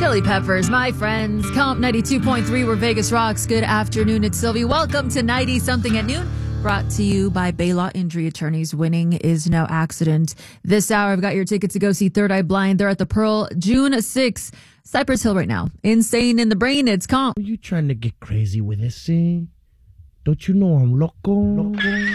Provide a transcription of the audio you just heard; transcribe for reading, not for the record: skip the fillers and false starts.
Chili Peppers, my friends. Comp 92.3 where Vegas rocks. Good afternoon, it's Sylvie. Welcome to 90 something at noon. Brought to you by Baylaw Injury Attorneys. Winning is no accident. This hour, I've got your ticket to go see Third Eye Blind. They're at the Pearl, June 6th. Cypress Hill right now. Insane in the Brain. It's Comp. Are you trying to get crazy with this, eh? Don't you know I'm loco?